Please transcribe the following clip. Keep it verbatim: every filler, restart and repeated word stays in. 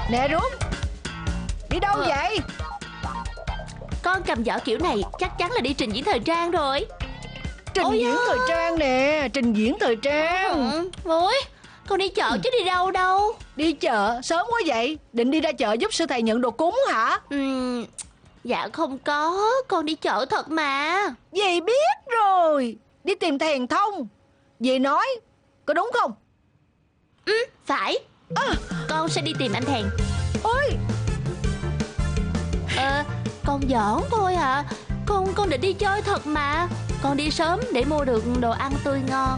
Nè Rút, đi đâu ờ. vậy? Con cầm giỏ kiểu này chắc chắn là đi trình diễn thời trang rồi. Trình Ôi diễn da. thời trang nè, trình diễn thời trang. Ừ. Ôi, con đi chợ chứ đi đâu đâu. Đi chợ, sớm quá vậy. Định đi ra chợ giúp sư thầy nhận đồ cúng hả? Ừ, dạ không có, con đi chợ thật mà. Dì biết rồi. Đi tìm thầy thông. Dì nói, có đúng không? Ừ, phải. À, Con sẽ đi tìm anh Thèn. ôi, Ờ, con giỡn thôi à. Con con định đi chơi thật mà. Con đi sớm để mua được đồ ăn tươi ngon.